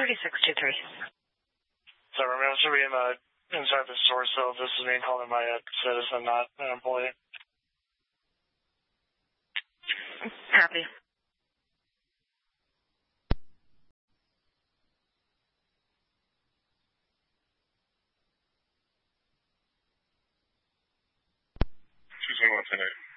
3623. So remember to be inside the store, so this is me calling my citizen, not an employee. Happy. Choosing what today?